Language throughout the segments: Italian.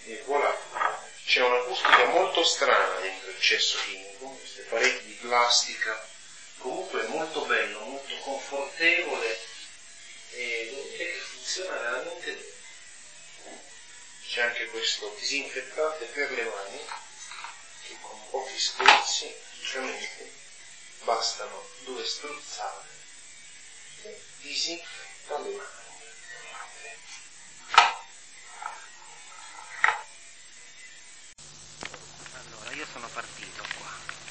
E voilà, c'è un'acustica molto strana dentro il cesso chimico, queste pareti di plastica, comunque molto bello, molto confortevole, e devo dire che funziona veramente bene. C'è anche questo disinfettante per le mani, che con pochi spruzzi, praticamente, bastano 2 spruzzate e disinfetta le mani. Allora, io sono partito qua.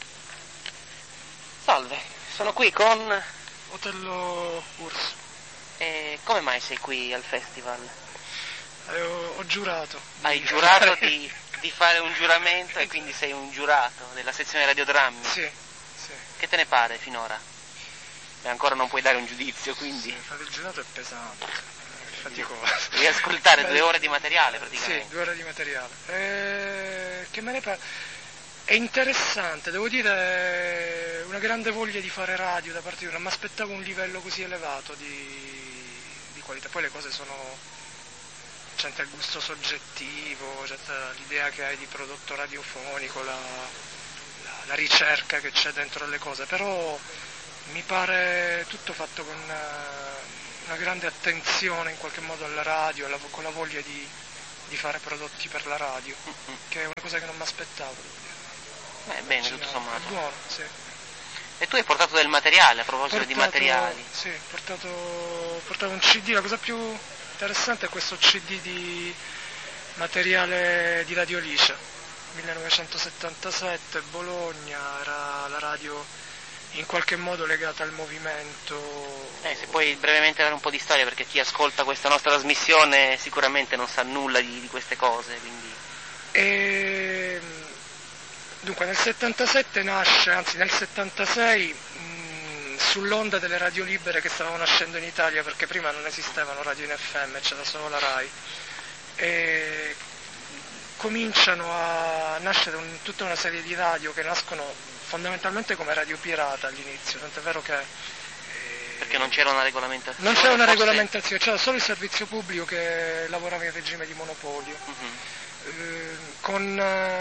Salve, sono qui con... Otello Urso. E come mai sei qui al festival? Ho giurato. Hai giurato di fare un giuramento e quindi sei un giurato della sezione radiodrammi? Sì. Che te ne pare finora? E ancora non puoi dare un giudizio, quindi... Sì, fare il giurato è pesante, è faticoso. Devi ascoltare 2 ore di materiale praticamente. Sì, 2 ore di materiale. Che me ne pare? È interessante, devo dire, una grande voglia di fare radio da parte di una, ma aspettavo un livello così elevato di qualità. Poi le cose sono... c'è il gusto soggettivo, c'è l'idea che hai di prodotto radiofonico, la ricerca che c'è dentro le cose, però mi pare tutto fatto con una grande attenzione in qualche modo alla radio, con la voglia di fare prodotti per la radio, che è una cosa che non mi aspettavo, devo dire. Bene, tutto sommato. È buono, sì. E tu hai portato del materiale, a proposito di materiali? Sì, ho portato un CD, la cosa più interessante è questo CD di materiale di Radio Licia, 1977, Bologna, era la radio in qualche modo legata al movimento. Se puoi brevemente dare un po' di storia, perché chi ascolta questa nostra trasmissione sicuramente non sa nulla di queste cose, quindi... Dunque nel 77 nasce, anzi nel 76, sull'onda delle radio libere che stavano nascendo in Italia, perché prima non esistevano radio in FM, c'era solo la RAI, e cominciano a nascere tutta una serie di radio che nascono fondamentalmente come radio pirata all'inizio, tant'è vero che... perché non c'era una regolamentazione? Non c'era una regolamentazione, c'era solo il servizio pubblico che lavorava in regime di monopolio. Con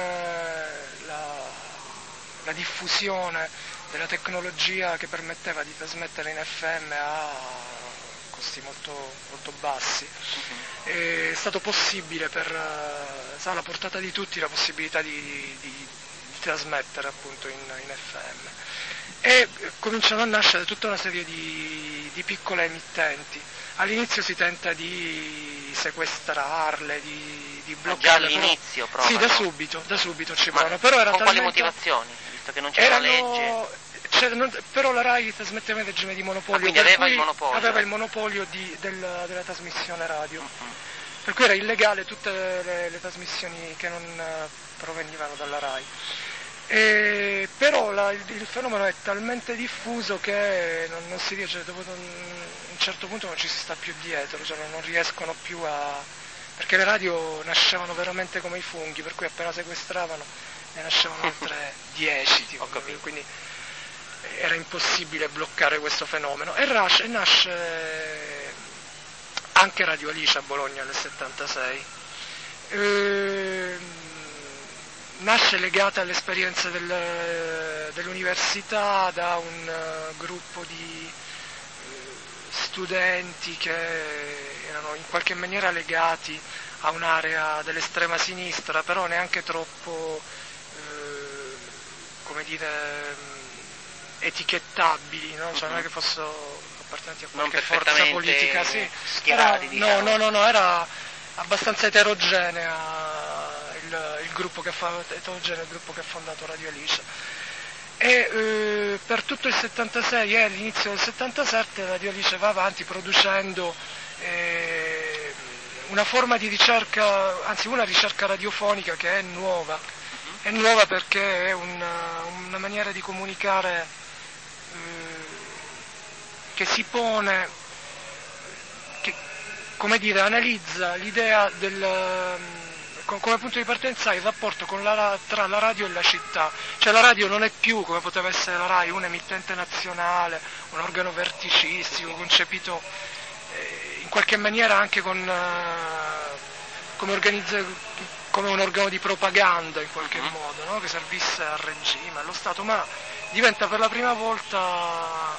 la diffusione della tecnologia che permetteva di trasmettere in FM a costi molto, molto bassi, è stato possibile alla portata di tutti la possibilità di trasmettere appunto in FM, e cominciano a nascere tutta una serie di piccole emittenti. All'inizio si tenta di sequestrarle, di bloccarle. Già all'inizio provano? Sì, da subito ci provano. Però era con talmente... quali motivazioni? Visto che non c'era la legge? Però la RAI trasmetteva in regime di monopolio. Quindi aveva il monopolio? Aveva il monopolio della trasmissione radio. Per cui era illegale tutte le trasmissioni che non provenivano dalla RAI. Però il fenomeno è talmente diffuso che non si riesce, dopo un certo punto non ci si sta più dietro, cioè non riescono più perché le radio nascevano veramente come i funghi, per cui appena sequestravano ne nascevano altre 10, tipo, quindi era impossibile bloccare questo fenomeno. E nasce anche Radio Alice a Bologna nel 76. Nasce legata alle esperienze dell'università da un gruppo di studenti che erano in qualche maniera legati a un'area dell'estrema sinistra, però neanche troppo, etichettabili, no? Cioè non è che fossero appartenenti a qualche forza politica, sì. Schierati, diciamo. Era abbastanza eterogenea il gruppo che ha fondato Radio Alice, e per tutto il 76 e all'inizio del 77 Radio Alice va avanti producendo una forma di ricerca, anzi una ricerca radiofonica che è nuova perché è una maniera di comunicare che si pone, che analizza l'idea come punto di partenza il rapporto tra la radio e la città. Cioè la radio non è più, come poteva essere la RAI, un emittente nazionale, un organo verticistico concepito in qualche maniera anche come come un organo di propaganda in qualche modo, no? Che servisse al regime, allo Stato, ma diventa per la prima volta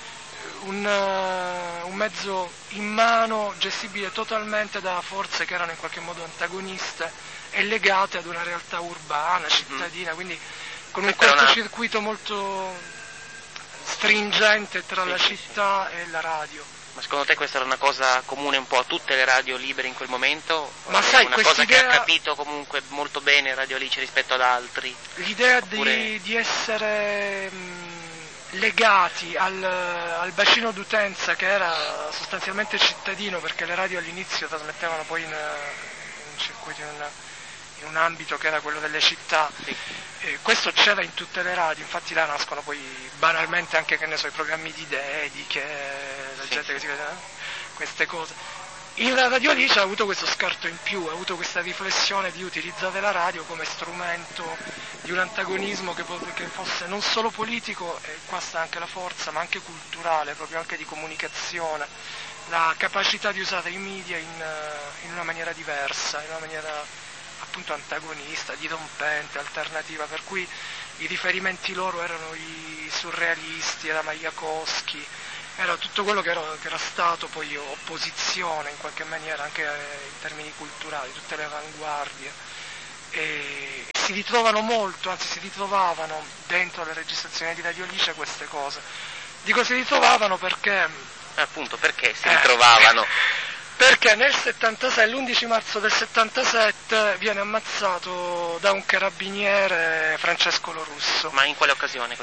un mezzo in mano gestibile totalmente da forze che erano in qualche modo antagoniste e legate ad una realtà urbana, cittadina, quindi con un cortocircuito molto stringente tra la città e la radio. Ma secondo te questa era una cosa comune un po' a tutte le radio libere in quel momento? Ma sai, una cosa che ha capito comunque molto bene Radio Alice rispetto ad altri? L'idea di essere legati al bacino d'utenza che era sostanzialmente cittadino, perché le radio all'inizio trasmettevano poi in circuiti, in un ambito che era quello delle città. Sì. Questo c'era in tutte le radio, infatti là nascono poi banalmente anche, che ne so, i programmi di dediche, la gente che si vede, queste cose. In Radio Alice ha avuto questo scarto in più, ha avuto questa riflessione di utilizzare la radio come strumento di un antagonismo che fosse non solo politico, e qua sta anche la forza, ma anche culturale, proprio anche di comunicazione, la capacità di usare i media in una maniera diversa, in una maniera appunto antagonista, dirompente, alternativa, per cui i riferimenti loro erano i surrealisti, era Majakovskij, era tutto quello che era stato poi opposizione in qualche maniera anche in termini culturali, tutte le avanguardie, e si ritrovano molto, anzi si ritrovavano dentro le registrazioni di Radio Alice queste cose. Dico si ritrovavano perché... Appunto, perché si ritrovavano? Perché nel 76, l'11 marzo del 77, viene ammazzato da un carabiniere Francesco Lorusso. Ma in quale occasione?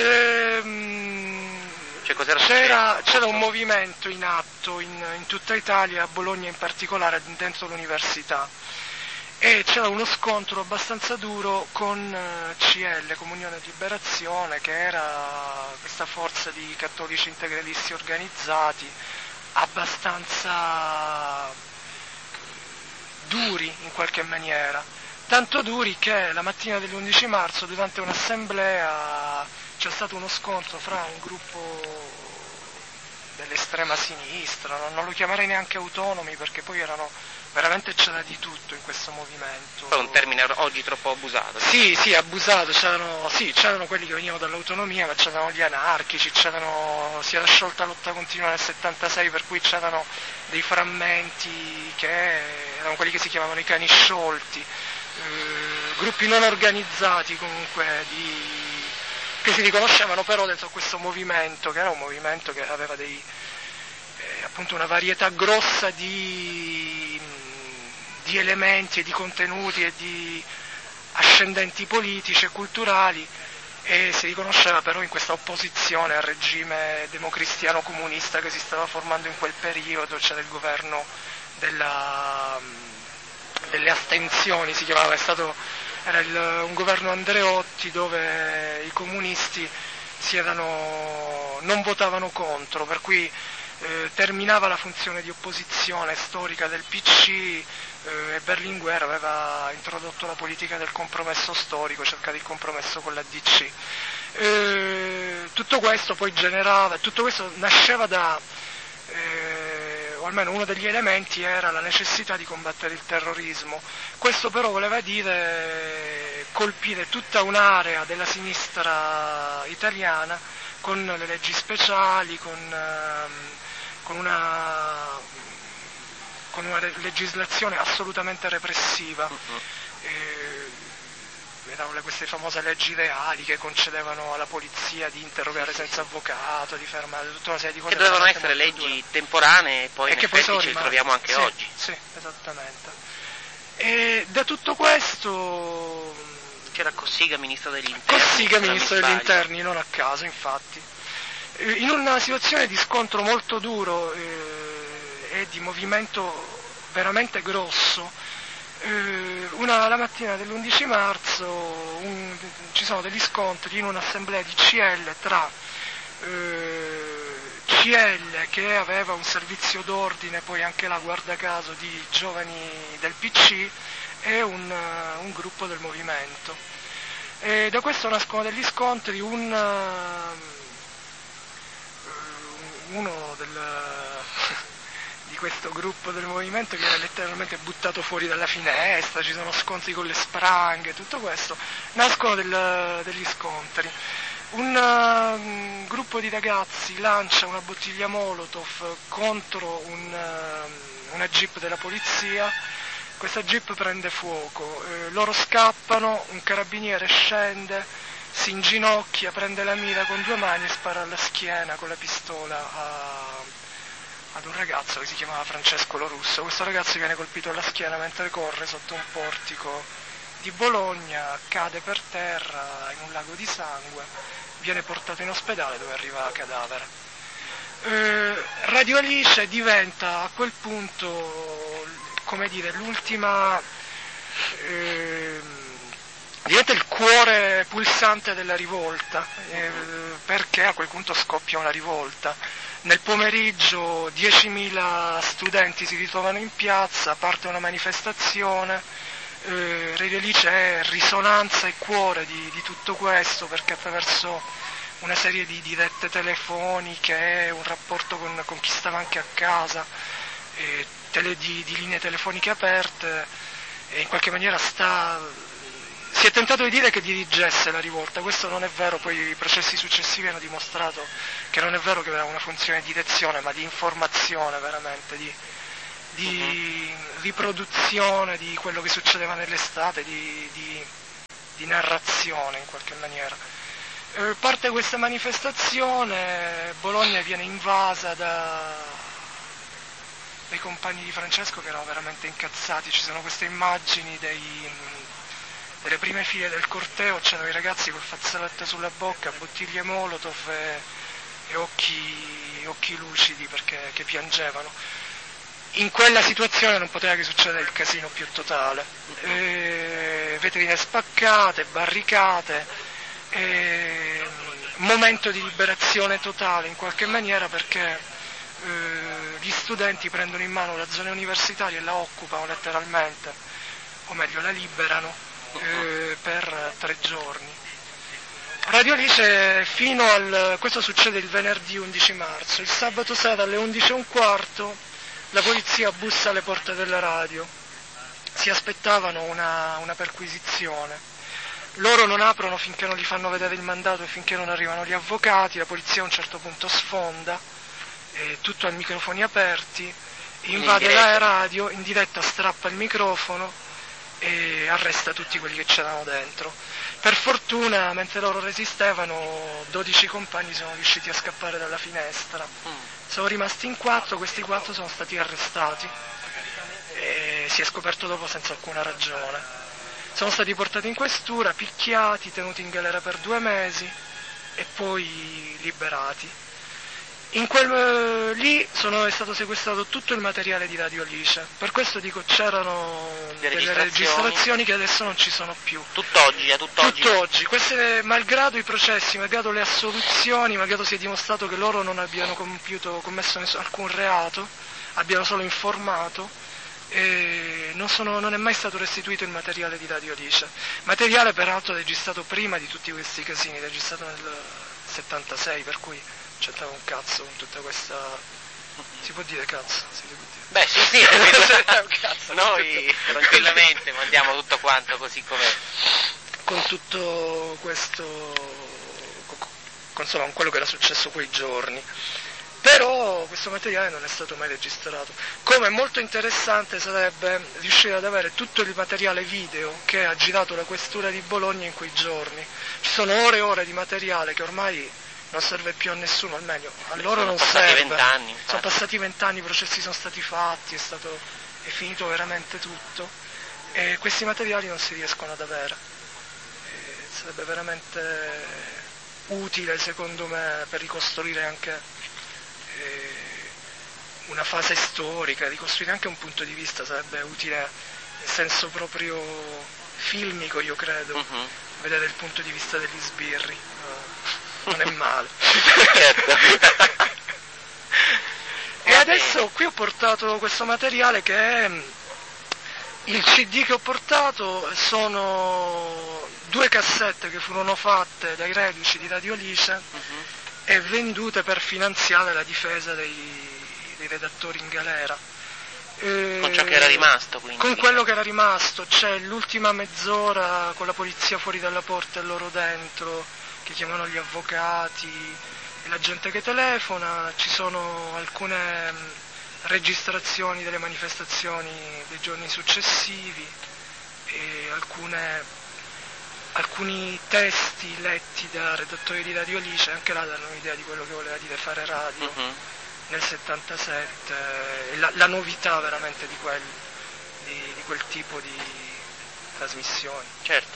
C'era un movimento in atto in tutta Italia, a Bologna in particolare, dentro l'università, e c'era uno scontro abbastanza duro con CL, Comunione e Liberazione, che era questa forza di cattolici integralisti organizzati, abbastanza duri in qualche maniera, tanto duri che la mattina dell'11 marzo durante un'assemblea c'è stato uno scontro fra un gruppo dell'estrema sinistra, non lo chiamerei neanche autonomi perché poi veramente c'era di tutto in questo movimento. Poi un termine oggi troppo abusato. Sì, abusato, c'erano quelli che venivano dall'autonomia, ma c'erano gli anarchici, si era sciolta lotta continua nel 76, per cui c'erano dei frammenti che erano quelli che si chiamavano i cani sciolti, gruppi non organizzati comunque che si riconoscevano però dentro questo movimento, che era un movimento che aveva appunto una varietà grossa di elementi e di contenuti e di ascendenti politici e culturali, e si riconosceva però in questa opposizione al regime democristiano comunista che si stava formando in quel periodo. C'era il governo delle astensioni, si chiamava, era un governo Andreotti dove i comunisti non votavano contro, per cui terminava la funzione di opposizione storica del PC, e Berlinguer aveva introdotto la politica del compromesso storico, cercava il compromesso con la DC. Tutto questo poi tutto questo nasceva o almeno uno degli elementi era la necessità di combattere il terrorismo. Questo però voleva dire colpire tutta un'area della sinistra italiana con le leggi speciali, con una legislazione assolutamente repressiva. Erano queste famose leggi reali che concedevano alla polizia di interrogare senza avvocato, di fermare, tutta una serie di cose. Che dovevano essere leggi temporanee e poi in effetti ci ritroviamo anche oggi. Sì, esattamente. E da tutto questo... C'era Cossiga, ministro degli interni. Cossiga, ministro degli interni, non a caso, infatti. In una situazione di scontro molto duro e di movimento veramente grosso, la mattina dell'11 marzo ci sono degli scontri in un'assemblea di CL tra CL, che aveva un servizio d'ordine, poi anche la guarda caso di giovani del PC, e un gruppo del movimento. E da questo nascono degli scontri. Uno questo gruppo del movimento viene letteralmente buttato fuori dalla finestra, ci sono scontri con le spranghe, tutto questo, nascono degli scontri. Un gruppo di ragazzi lancia una bottiglia Molotov contro una jeep della polizia, questa jeep prende fuoco, loro scappano, un carabiniere scende, si inginocchia, prende la mira con 2 mani e spara alla schiena con la pistola ad un ragazzo che si chiamava Francesco Lorusso. Questo ragazzo viene colpito alla schiena mentre corre sotto un portico di Bologna, cade per terra in un lago di sangue, viene portato in ospedale dove arriva cadavere. Radio Alice diventa a quel punto, come dire, diventa il cuore pulsante della rivolta, perché a quel punto scoppia una rivolta. Nel pomeriggio 10.000 studenti si ritrovano in piazza, parte una manifestazione, Radio Alice è risonanza e cuore di tutto questo, perché attraverso una serie di dirette telefoniche, un rapporto con chi stava anche a casa, di linee telefoniche aperte, e in qualche maniera si è tentato di dire che dirigesse la rivolta. Questo non è vero, poi i processi successivi hanno dimostrato che non è vero che aveva una funzione di direzione, ma di informazione veramente, di riproduzione di quello che succedeva nell'estate, di narrazione in qualche maniera. Parte questa manifestazione, Bologna viene invasa dai compagni di Francesco che erano veramente incazzati. Ci sono queste immagini delle prime file del corteo, c'erano i ragazzi col fazzoletto sulla bocca, bottiglie Molotov e occhi lucidi che piangevano. In quella situazione non poteva che succedere il casino più totale, vetrine spaccate, barricate, momento di liberazione totale in qualche maniera, perché gli studenti prendono in mano la zona universitaria e la occupano letteralmente, o meglio la liberano per 3 giorni. Radio Alice questo succede il venerdì 11 marzo, il sabato sera alle 11:15 la polizia bussa alle porte della radio, si aspettavano una perquisizione, loro non aprono finché non gli fanno vedere il mandato e finché non arrivano gli avvocati, la polizia a un certo punto sfonda, tutto a microfoni aperti, invade la radio, in diretta strappa il microfono e arresta tutti quelli che c'erano dentro. Per fortuna, mentre loro resistevano, 12 compagni sono riusciti a scappare dalla finestra. Sono rimasti in 4, questi 4 sono stati arrestati e si è scoperto dopo senza alcuna ragione. Sono stati portati in questura, picchiati, tenuti in galera per 2 mesi e poi liberati. Lì è stato sequestrato tutto il materiale di Radio Alice, per questo dico c'erano delle registrazioni che adesso non ci sono più. Tutt'oggi. Queste, malgrado i processi, malgrado le assoluzioni, malgrado sia dimostrato che loro non abbiano commesso alcun reato, abbiano solo informato, non è mai stato restituito il materiale di Radio Alice. Materiale peraltro registrato prima di tutti questi casini, registrato nel 76, per cui c'entrava un cazzo con tutta questa... Si può dire cazzo? Beh sì, cazzo, noi tranquillamente mandiamo tutto quanto così com'è. Con tutto questo, con quello che era successo quei giorni. Però questo materiale non è stato mai registrato. Come molto interessante sarebbe riuscire ad avere tutto il materiale video che ha girato la questura di Bologna in quei giorni. Ci sono ore e ore di materiale che ormai non serve più a nessuno, almeno a loro non serve. Sono passati 20 anni, i processi sono stati fatti, è finito veramente tutto e questi materiali non si riescono ad avere. Sarebbe veramente utile, secondo me, per ricostruire anche una fase storica, ricostruire anche un punto di vista, sarebbe utile nel senso proprio filmico, io credo, vedere il punto di vista degli sbirri. Non è male. Certo. E adesso qui ho portato questo materiale che è il CD che ho portato, sono 2 cassette che furono fatte dai reduci di Radio Alice e vendute per finanziare la difesa dei dei redattori in galera. Con ciò che era rimasto, quindi. Con quello che era rimasto, c'è l'ultima mezz'ora con la polizia fuori dalla porta e loro dentro, che chiamano gli avvocati e la gente che telefona, ci sono alcune registrazioni delle manifestazioni dei giorni successivi e alcuni testi letti da redattori di Radio Alice, anche là danno un'idea di quello che voleva dire fare radio nel 77, e la novità veramente di quel tipo di trasmissioni. Certo.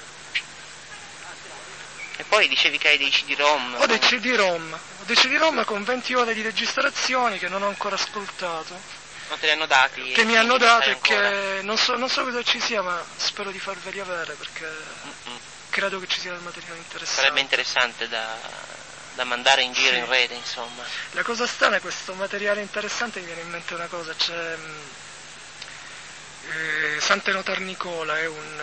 E poi dicevi che hai dei CD-ROM. Ho dei CD-ROM con 20 ore di registrazioni che non ho ancora ascoltato. Ma te li hanno dati? Che mi hanno dato e che non so cosa ci sia, ma spero di farveli avere perché credo che ci sia del materiale interessante. Sarebbe interessante da mandare in giro in rete, insomma. La cosa strana è questo materiale interessante, mi viene in mente una cosa, c'è Sant'Enotar Nicola, è un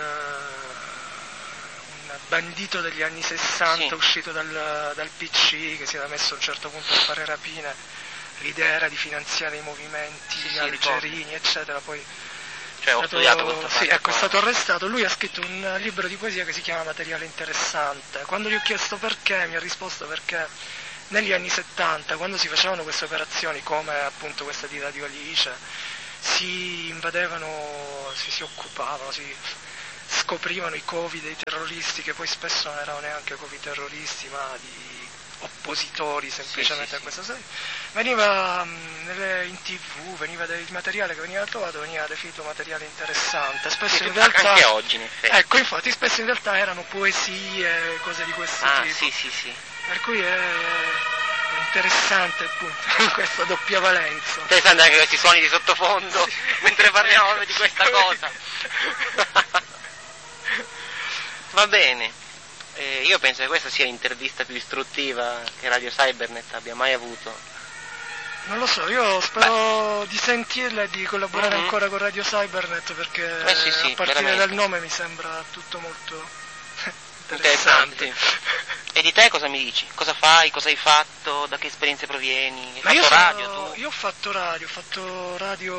bandito degli anni 60, uscito dal PC, che si era messo a un certo punto a fare rapine, l'idea era di finanziare i movimenti algerini, eccetera, poi ho studiato questa parte. È stato arrestato. Lui ha scritto un libro di poesia che si chiama Materiale interessante. Quando gli ho chiesto perché, mi ha risposto perché negli anni 70, quando si facevano queste operazioni come appunto questa di Radio Alice, si invadevano, si occupavano, si scoprivano i covi dei terroristi, che poi spesso non erano neanche covi terroristi ma di oppositori semplicemente a questa serie. Veniva in TV, veniva del materiale che veniva trovato, veniva definito materiale interessante. Spesso in realtà, anche oggi in effetti. Ecco, infatti spesso in realtà erano poesie, cose di questo tipo. Sì. Per cui è interessante appunto questa doppia valenza. Interessante anche questi suoni di sottofondo mentre parliamo di questa cosa. Va bene. Io penso che questa sia l'intervista più istruttiva che Radio Cybernet abbia mai avuto. Non lo so, io spero di sentirla e di collaborare ancora con Radio Cybernet perché a partire veramente. dal nome mi sembra tutto molto interessante. E di te cosa mi dici? Cosa fai? Cosa hai fatto? Da che esperienze provieni? Hai fatto radio tu? Io ho fatto radio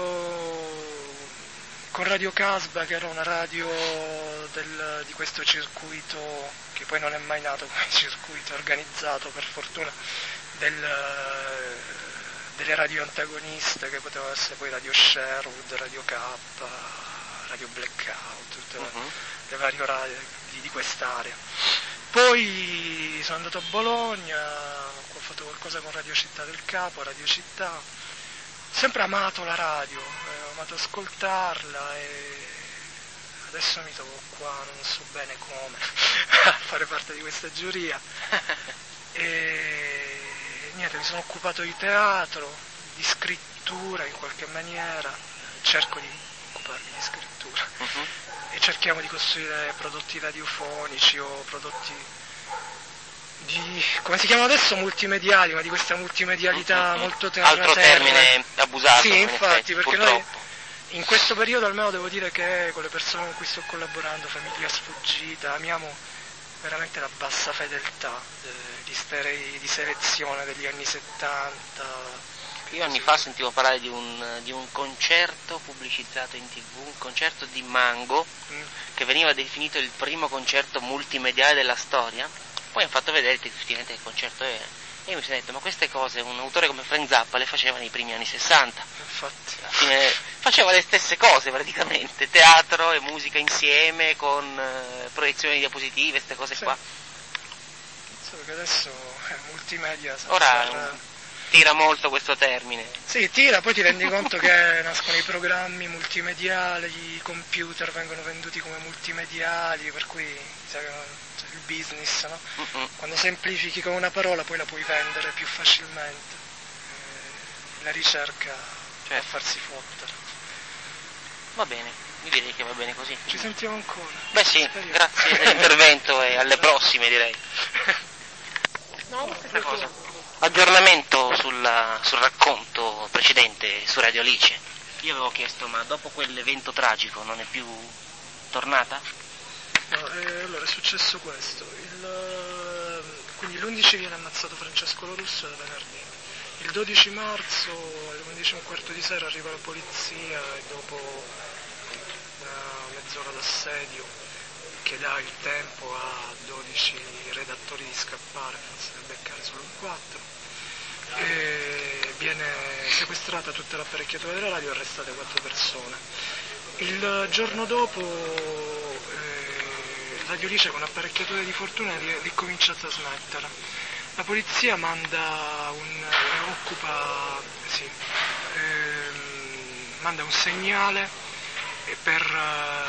con Radio Casba, che era una radio di questo circuito che poi non è mai nato come circuito organizzato, per fortuna, delle radio antagoniste, che potevano essere poi Radio Sherwood, Radio K, Radio Blackout, tutte le varie radio di quest'area. Poi sono andato a Bologna, ho fatto qualcosa con Radio Città del Capo, Radio Città, sempre amato la radio, ho amato ascoltarla e adesso mi trovo qua, non so bene come, a fare parte di questa giuria. E niente, mi sono occupato di teatro, di scrittura in qualche maniera, cerco di occuparmi di scrittura e cerchiamo di costruire prodotti radiofonici o prodotti di, come si chiamano adesso, multimediali, ma di questa multimedialità molto terra. Altro termine abusato. Sì, infatti, perché purtroppo. noi in questo periodo almeno devo dire che con le persone con cui sto collaborando, Famiglia Sfuggita, amiamo veramente la bassa fedeltà di selezione degli anni 70. Io anni fa sentivo parlare di un concerto pubblicizzato in TV, un concerto di Mango, che veniva definito il primo concerto multimediale della storia. Poi hanno fatto vedere effettivamente che concerto era. E io mi sono detto, ma queste cose un autore come Frank Zappa le faceva nei primi anni 60. Infatti. Alla fine faceva le stesse cose praticamente, teatro e musica insieme, con proiezioni di diapositive, queste cose qua. Solo che adesso multimedia. Ora tira molto questo termine. Sì, tira, poi ti rendi conto che nascono i programmi multimediali, i computer vengono venduti come multimediali, per cui sai, il business, no? Quando semplifichi con una parola poi la puoi vendere più facilmente. La ricerca a farsi fottere. Va bene, io direi che va bene così. Ci sentiamo ancora. Beh sì, grazie dell'intervento e alle prossime, direi. Questa cosa. Aggiornamento sul racconto precedente su Radio Alice. Io avevo chiesto, ma dopo quell'evento tragico non è più tornata? No, allora è successo questo. Quindi l'11 viene ammazzato Francesco Lorusso da venerdì. Il 12 marzo alle 11:15 di sera arriva la polizia e dopo una mezz'ora d'assedio che dà il tempo a 12 redattori di scappare, forse da beccare solo un 4, e viene sequestrata tutta l'apparecchiatura della radio e arrestate 4 persone. Il giorno dopo Radio Lice con apparecchiature di fortuna ricomincia a trasmettere. La polizia manda un segnale per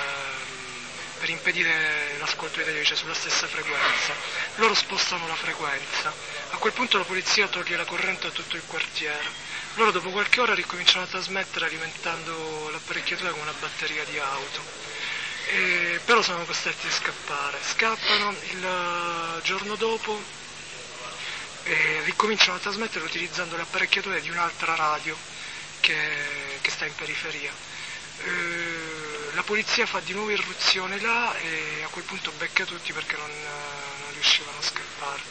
impedire l'ascolto di Radio Lice sulla stessa frequenza. Loro spostano la frequenza. A quel punto la polizia toglie la corrente a tutto il quartiere. Loro dopo qualche ora ricominciano a trasmettere alimentando l'apparecchiatura con una batteria di auto. Però sono costretti a scappare. Scappano il giorno dopo e ricominciano a trasmettere utilizzando le apparecchiature di un'altra radio che sta in periferia. La polizia fa di nuovo irruzione là e a quel punto becca tutti perché non riuscivano a scappare.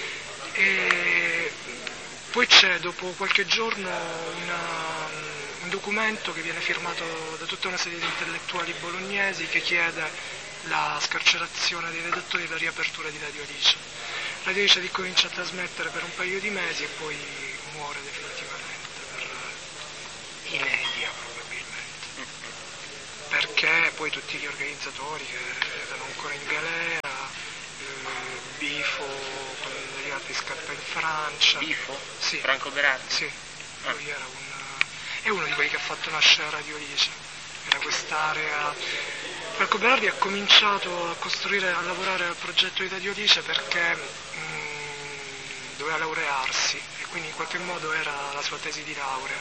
E poi c'è dopo qualche giorno un documento che viene firmato da tutta una serie di intellettuali bolognesi che chiede la scarcerazione dei redattori e la riapertura di Radio Lice. Radio Lice ricomincia a trasmettere per un paio di mesi e poi muore definitivamente per inedia probabilmente, perché poi tutti gli organizzatori che erano ancora in galera, Bifo con gli altri scappa in Francia. Bifo? Sì. Franco Berardi? Sì, lui era è uno di quelli che ha fatto nascere Radio Lice, era quest'area. Franco Berardi ha cominciato a lavorare al progetto di Radio Lice perché doveva laurearsi e quindi in qualche modo era la sua tesi di laurea.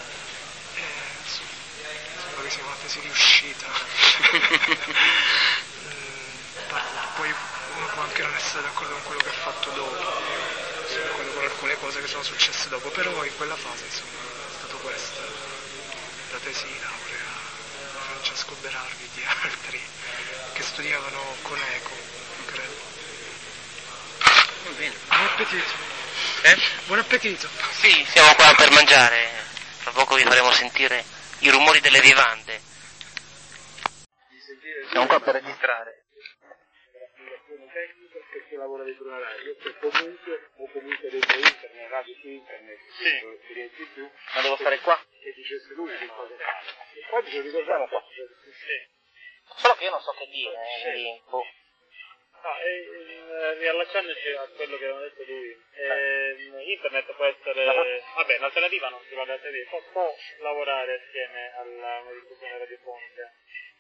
Sembra che sia una tesi riuscita. Poi uno può anche non essere d'accordo con quello che ha fatto dopo, con alcune cose che sono successe dopo, però in quella fase insomma è stato questa la tesi di laurea. Francesco Berardi e di altri che studiavano con Eco, credo. Va bene. Buon appetito. Buon appetito. Sì, siamo qua per mangiare. Tra poco vi faremo sentire i rumori delle vivande. Siamo qua per registrare. Perché lavora dentro una radio, comunque dentro internet, radio su internet, sì. Più, Ma devo stare qua? che dicesse lui che cosa fare. E poi ce lo ricordiamo qua. Sì. Solo che io non so che dire, quindi, boh. Riallacciandoci a quello che aveva detto lui, internet può essere, l'alternativa non si va da te, può lavorare assieme alla modificazione radiofonica,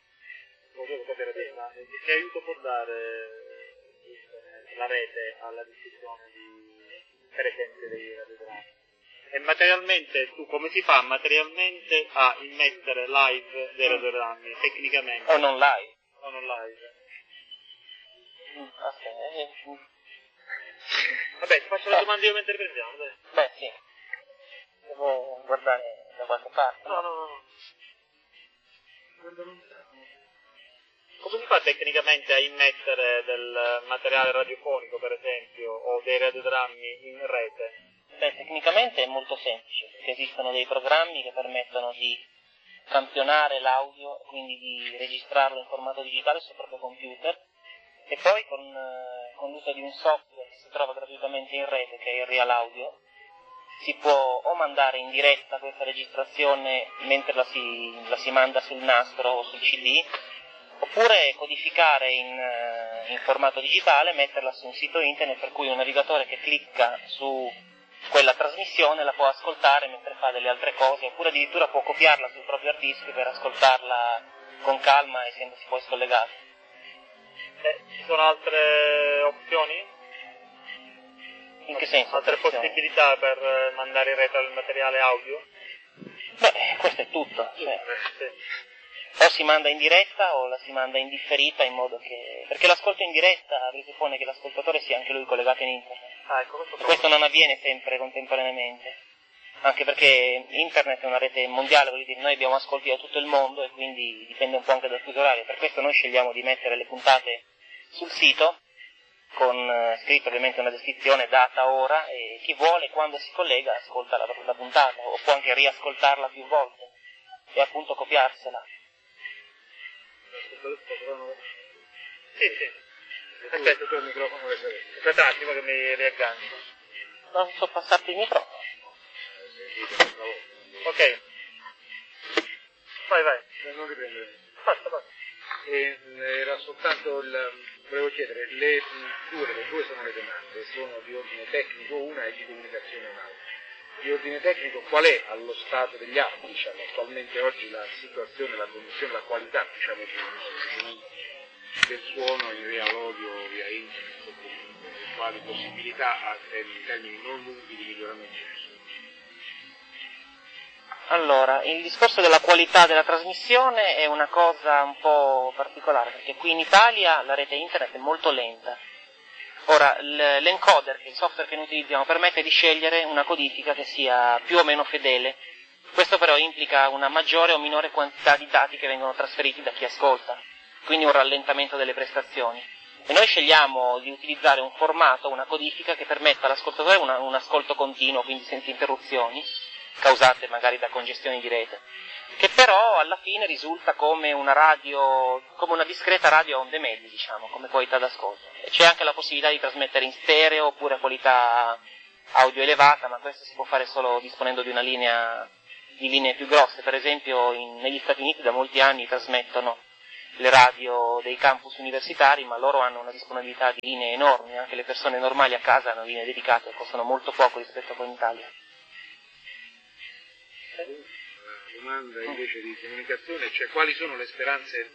che aiuto può dare la rete alla diffusione per esempio dei radiogrammi. E materialmente, come si fa materialmente a immettere live dei radiogrammi, tecnicamente? O non live. Vabbè, ti faccio la domanda io mentre prendiamo, dai. Beh, sì. Devo guardare da qualche parte. No. Come si fa tecnicamente a immettere del materiale radiofonico, per esempio, o dei radiogrammi in rete? Beh, tecnicamente è molto semplice, perché esistono dei programmi che permettono di campionare l'audio, quindi di registrarlo in formato digitale sul proprio computer, e poi con l'uso di un software che si trova gratuitamente in rete, che è il Real Audio, si può o mandare in diretta questa registrazione mentre la si manda sul nastro o sul CD, oppure codificare in formato digitale, metterla su un sito internet per cui un navigatore che clicca su quella trasmissione la può ascoltare mentre fa delle altre cose, oppure addirittura può copiarla sul proprio hard disk per ascoltarla con calma e essendosi poi scollegato. Ci sono altre opzioni? In che senso? Altre possibilità per mandare in rete il materiale audio? Beh, questo è tutto. Cioè. O si manda in diretta o la si manda in differita, in modo che... Perché l'ascolto in diretta presuppone che l'ascoltatore sia anche lui collegato in internet. Questo non avviene sempre contemporaneamente. Anche perché internet è una rete mondiale, voglio dire, noi abbiamo ascolti da tutto il mondo e quindi dipende un po' anche dal fuso orario. Per questo noi scegliamo di mettere le puntate sul sito con scritto ovviamente una descrizione, data, ora, e chi vuole quando si collega ascolta la puntata, o può anche riascoltarla più volte e appunto copiarsela. Sì. Aspetta, tu il microfono aspetta un attimo che mi riaggancio. Non so passarti il microfono. Ok. Vai. Non riprendere. Basta. Era soltanto volevo chiedere, le due sono le domande, sono di ordine tecnico una e di comunicazione un'altra. Di ordine tecnico, qual è allo stato degli atti, diciamo, attualmente oggi la situazione, la condizione, la qualità, diciamo, del suono in real audio via internet, quali possibilità ha in termini non lunghi di miglioramento? Allora, il discorso della qualità della trasmissione è una cosa un po' particolare, perché qui in Italia la rete internet è molto lenta. Ora, l'encoder, che è il software che noi utilizziamo, permette di scegliere una codifica che sia più o meno fedele. Questo però implica una maggiore o minore quantità di dati che vengono trasferiti da chi ascolta, quindi un rallentamento delle prestazioni. E noi scegliamo di utilizzare un formato, una codifica che permetta all'ascoltatore un ascolto continuo, quindi senza interruzioni, causate magari da congestioni di rete, che però alla fine risulta come una radio, come una discreta radio a onde medie, diciamo, come qualità d'ascolto. E c'è anche la possibilità di trasmettere in stereo oppure a qualità audio elevata, ma questo si può fare solo disponendo di una linee più grosse. Per esempio negli Stati Uniti da molti anni trasmettono le radio dei campus universitari, ma loro hanno una disponibilità di linee enormi, anche le persone normali a casa hanno linee dedicate, costano molto poco rispetto a qua in Italia. La domanda invece di comunicazione, cioè quali sono le speranze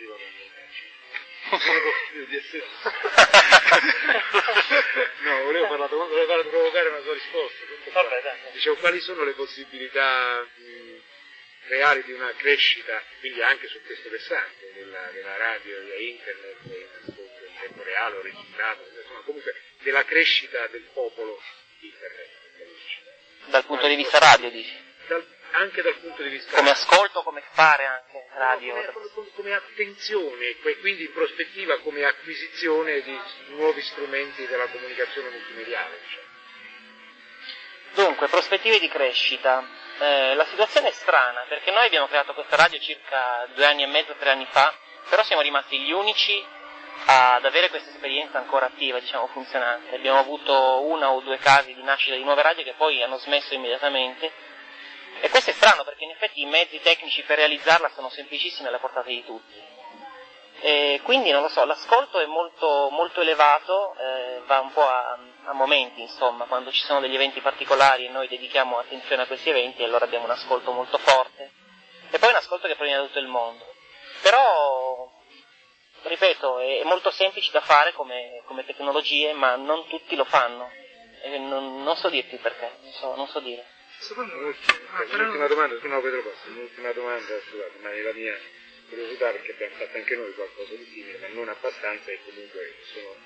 no, volevo provocare una sua risposta. Vabbè, dai. Dicevo, quali sono le possibilità reali di una crescita, quindi anche su questo versante della radio, della internet, in tempo reale o registrato, insomma, comunque della crescita del popolo internet. Dal punto di vista radio, dici? Anche dal punto di vista... Come ascolto, come fare anche radio? Come attenzione, quindi in prospettiva come acquisizione di nuovi strumenti della comunicazione multimediale. Diciamo. Dunque, prospettive di crescita. La situazione è strana, perché noi abbiamo creato questa radio circa 2 anni e mezzo, 3 anni fa, però siamo rimasti gli unici ad avere questa esperienza ancora attiva, diciamo funzionante. Abbiamo avuto 1 o 2 casi di nascita di nuove radio che poi hanno smesso immediatamente. E questo è strano perché in effetti i mezzi tecnici per realizzarla sono semplicissimi alla portata di tutti. E quindi non lo so, l'ascolto è molto, molto elevato, va un po' a momenti, insomma, quando ci sono degli eventi particolari e noi dedichiamo attenzione a questi eventi, allora abbiamo un ascolto molto forte. E poi un ascolto che proviene da tutto il mondo. Però, ripeto, è molto semplice da fare come tecnologie, ma non tutti lo fanno. E non so dirti perché, non so dire. L'ultima domanda, tu no Pedro Passi, l'ultima domanda, scusate, ma è la mia curiosità perché abbiamo fatto anche noi qualcosa di simile, ma non abbastanza e comunque sono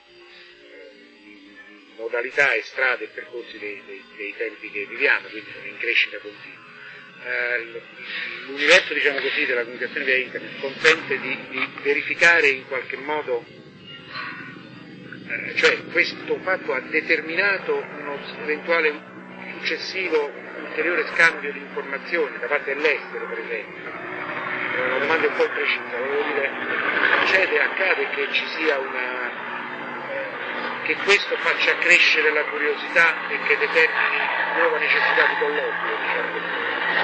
modalità e strade e percorsi dei tempi che viviamo, quindi sono in crescita continua. L'universo, diciamo così, della comunicazione via internet consente di verificare in qualche modo, cioè questo fatto ha determinato uno eventuale successivo ulteriore scambio di informazioni da parte dell'estero, per esempio. È una domanda un po' precisa, volevo dire, accade che ci sia che questo faccia crescere la curiosità e che determini nuova necessità di colloquio, diciamo così.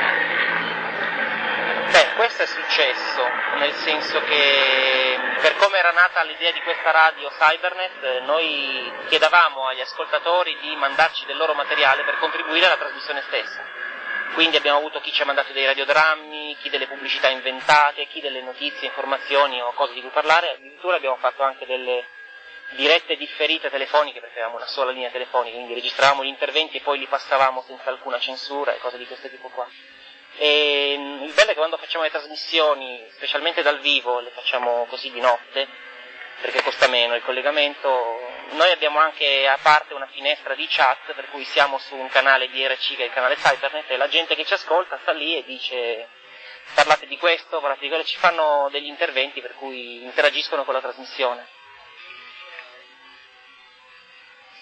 Questo è successo, nel senso che per come era nata l'idea di questa radio Cybernet, noi chiedevamo agli ascoltatori di mandarci del loro materiale per contribuire alla trasmissione stessa. Quindi abbiamo avuto chi ci ha mandato dei radiodrammi, chi delle pubblicità inventate, chi delle notizie, informazioni o cose di cui parlare, addirittura abbiamo fatto anche delle dirette differite telefoniche perché avevamo una sola linea telefonica, quindi registravamo gli interventi e poi li passavamo senza alcuna censura e cose di questo tipo qua. E il bello è che quando facciamo le trasmissioni, specialmente dal vivo, le facciamo così di notte, perché costa meno il collegamento, noi abbiamo anche a parte una finestra di chat, per cui siamo su un canale di RC che è il canale Cybernet, e la gente che ci ascolta sta lì e dice parlate di questo, parlate di quello, ci fanno degli interventi per cui interagiscono con la trasmissione.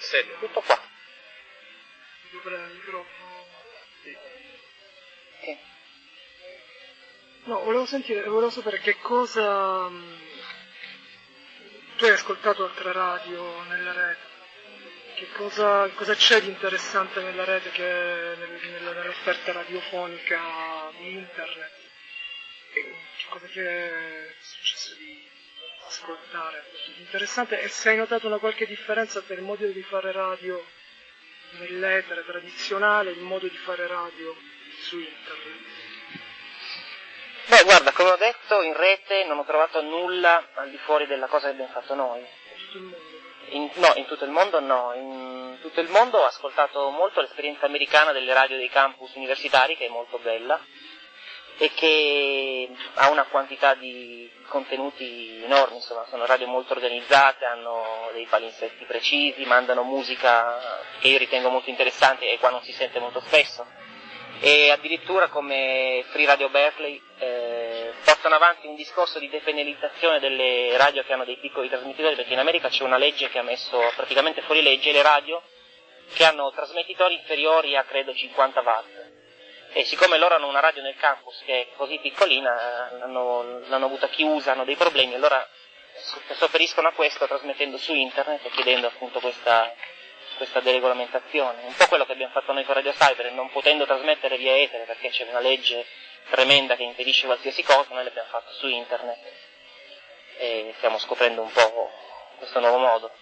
Serio? Tutto qua. Sì. No, volevo sapere che cosa... Tu hai ascoltato altre radio nella rete? Che cosa c'è di interessante nella rete, nell'offerta radiofonica di internet? Che cosa ti è successo di ascoltare? Interessante, e se hai notato una qualche differenza tra il modo di fare radio nell'etere tradizionale e il modo di fare radio su internet? Beh, guarda, come ho detto, in rete non ho trovato nulla al di fuori della cosa che abbiamo fatto noi. In tutto il mondo no. In tutto il mondo ho ascoltato molto l'esperienza americana delle radio dei campus universitari, che è molto bella, e che ha una quantità di contenuti enormi, insomma, sono radio molto organizzate, hanno dei palinsetti precisi, mandano musica che io ritengo molto interessante e qua non si sente molto spesso. E addirittura come Free Radio Berkeley portano avanti un discorso di depenalizzazione delle radio che hanno dei piccoli trasmettitori, perché in America c'è una legge che ha messo praticamente fuori legge le radio che hanno trasmettitori inferiori a credo 50 watt, e siccome loro hanno una radio nel campus che è così piccolina l'hanno avuta chiusa, hanno dei problemi, allora sopperiscono a questo trasmettendo su internet e chiedendo appunto questa deregolamentazione, un po' quello che abbiamo fatto noi con Radio Cyber, non potendo trasmettere via etere perché c'è una legge tremenda che impedisce qualsiasi cosa, noi l'abbiamo fatto su internet e stiamo scoprendo un po' questo nuovo modo.